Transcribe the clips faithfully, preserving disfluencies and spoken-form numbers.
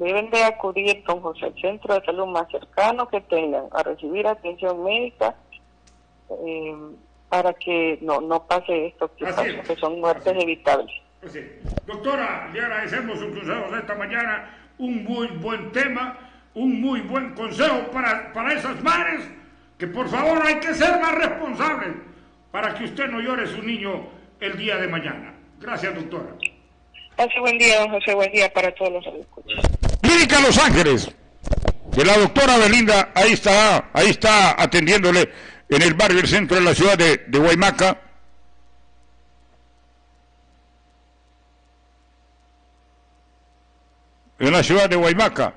deben de acudir, don José, al centro de salud más cercano que tengan a recibir atención médica eh, para que no no pase esto que, pasa, que son muertes evitables. Así. Doctora, le agradecemos sus consejos de esta mañana, un muy buen tema, un muy buen consejo para, para esas madres, que por favor hay que ser más responsables para que usted no llore su niño el día de mañana. Gracias, doctora. Pase buen día, don José, buen día para todos los escuchas. Clínica Los Ángeles, de la doctora Belinda, ahí está, ahí está atendiéndole en el barrio del centro de la ciudad de, de Guaymaca. En la ciudad de Guaymaca.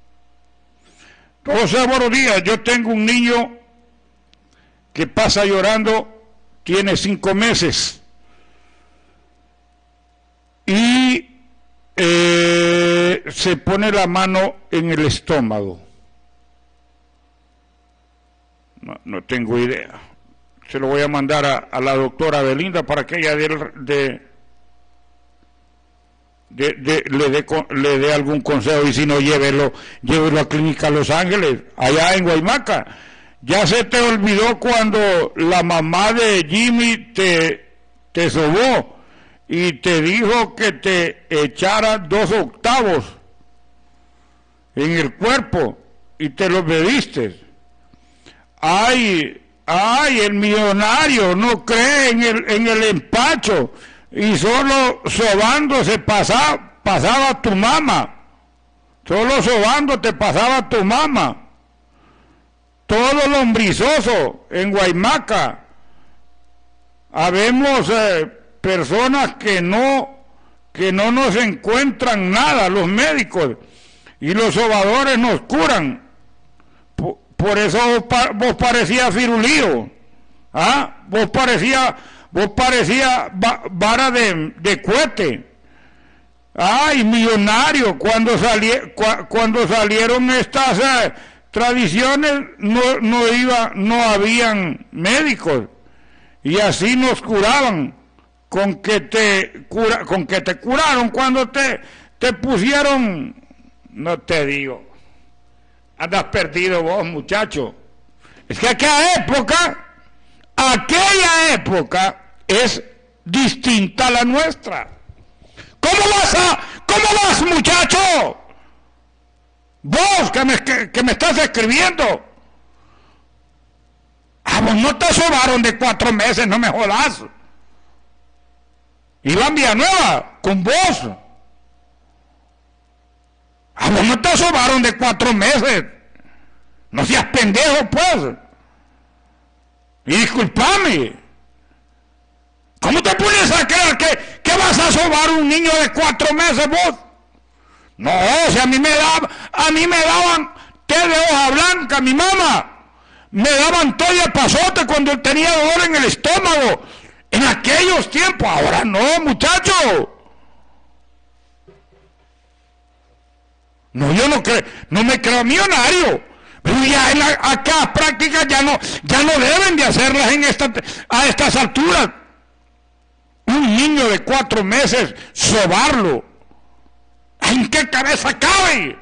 José, buenos días. Yo tengo un niño que pasa llorando, tiene cinco meses. Y eh, se pone la mano en el estómago. No, no tengo idea. Se lo voy a mandar a, a la doctora Belinda para que ella dé, de, de, de, le, dé, le dé algún consejo, y si no, llévelo, llévelo a Clínica Los Ángeles, allá en Guaymaca. Ya se te olvidó cuando la mamá de Jimmy te, te sobó y te dijo que te echara dos octavos en el cuerpo y te los bebiste. Ay, ay, el millonario no cree en el, en el empacho y solo sobándose pasaba, pasaba tu mamá. Solo sobando te pasaba tu mamá. Todo lombrizoso en Guaymaca. Habemos eh, personas que no, que no nos encuentran nada, los médicos, y los sobadores nos curan. Por, por eso vos, vos parecías firulío, ¿ah? Vos parecías, vos parecías vara de, de cohete. Ay, millonario, cuando, sali, cu, cuando salieron estas eh, tradiciones no, no iba, no habían médicos, y así nos curaban, con que te cura, con que te curaron cuando te, te pusieron, no te digo, andas perdido vos, muchacho. Es que aquella época, aquella época es distinta a la nuestra. ¿Cómo vas a, cómo vas, muchacho? Vos que me, que, que me estás escribiendo. Ah, vos no te sobaron de cuatro meses, no me jodas. Iván Villanueva, con vos. Ah, vos no te sobaron de cuatro meses. No seas pendejo, pues. Y disculpame. ¿Cómo te pones a creer que, que vas a sobar un niño de cuatro meses vos? No, o sea, a mí me daban, a mí me daban té de hoja blanca, mi mamá. Me daban té de pasote cuando tenía dolor en el estómago. En aquellos tiempos, ahora no, muchacho. No, yo no creo, no me creo millonario. Pero ya en la, acá prácticas ya no, ya no deben de hacerlas en esta, a estas alturas. Un niño de cuatro meses, sobarlo. ¿En qué cabeza cabe?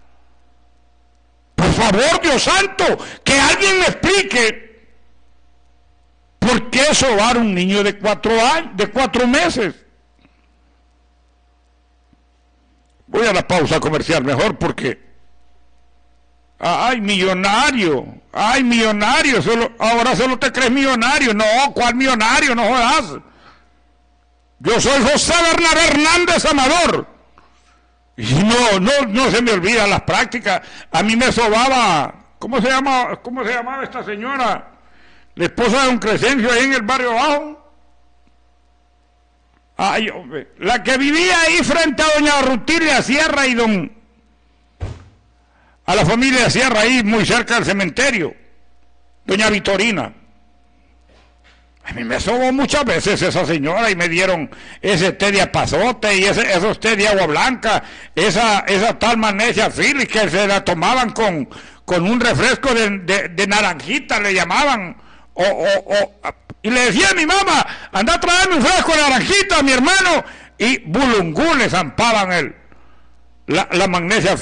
Por favor, Dios santo, que alguien me explique por qué sobar un niño de cuatro años, de cuatro meses. Voy a la pausa comercial mejor porque ay, millonario, ay, millonario, solo, ahora solo te crees millonario. No, ¿cuál millonario? No jodas. Yo soy José Bernabé Hernández Amador. Y no, no, no se me olvidan las prácticas. A mí me sobaba, ¿cómo se llama, cómo se llamaba esta señora? La esposa de don Crescencio ahí en el barrio abajo. Ay, hombre, la que vivía ahí frente a doña Rutilia Sierra y don, a la familia Sierra ahí muy cerca del cementerio, doña Vitorina. A mí me sobó muchas veces esa señora y me dieron ese té de apazote y ese, esos té de agua blanca, esa, esa tal magnesia Phillips que se la tomaban con, con un refresco de, de, de naranjita, le llamaban, o, o, o, y le decía a mi mamá, anda a traerme un fresco de naranjita a mi hermano, y bulungú le zampaban el, la, la magnesia